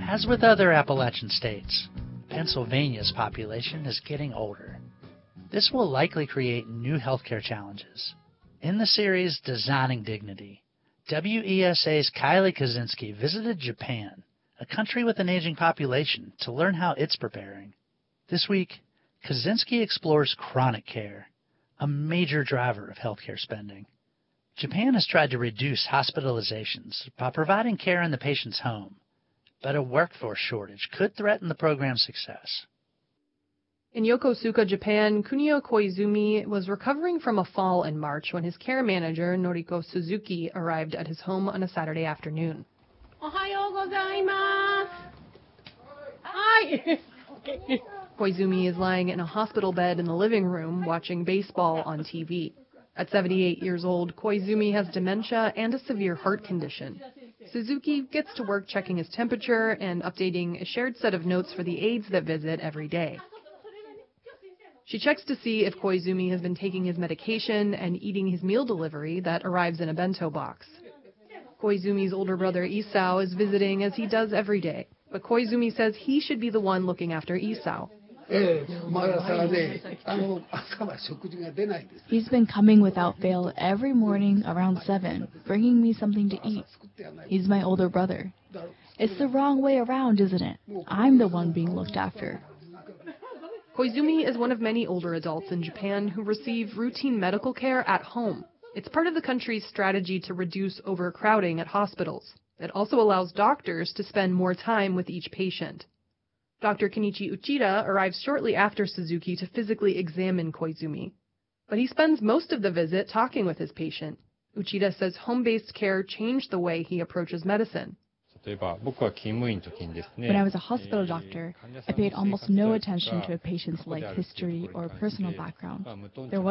As with other Appalachian states, Pennsylvania's population is getting older. This will likely create new healthcare challenges. In the series Designing Dignity, WESA's Kylie Kaczynski visited Japan, a country with an aging population, to learn how it's preparing. This week, Kaczynski explores chronic care, a major driver of healthcare spending. Japan has tried to reduce hospitalizations by providing care in the patient's home, but a workforce shortage could threaten the program's success. In Yokosuka, Japan, Kunio Koizumi was recovering from a fall in March when his care manager, Noriko Suzuki, arrived at his home on a Saturday afternoon. Ohayou gozaimasu! Hi! Koizumi is lying in a hospital bed in the living room watching baseball on TV. At 78 years old, Koizumi has dementia and a severe heart condition. Suzuki gets to work checking his temperature and updating a shared set of notes for the aides that visit every day. She checks to see if Koizumi has been taking his medication and eating his meal delivery that arrives in a bento box. Koizumi's older brother Isao is visiting as he does every day, but Koizumi says he should be the one looking after Isao. He's been coming without fail every morning around 7, bringing me something to eat. He's my older brother. It's the wrong way around, isn't it? I'm the one being looked after. Koizumi is one of many older adults in Japan who receive routine medical care at home. It's part of the country's strategy to reduce overcrowding at hospitals. It also allows doctors to spend more time with each patient. Dr. Kenichi Uchida arrives shortly after Suzuki to physically examine Koizumi. But he spends most of the visit talking with his patient. Uchida says home-based care changed the way he approaches medicine. When I was a hospital doctor, I paid almost no attention to a patient's life history or personal background. There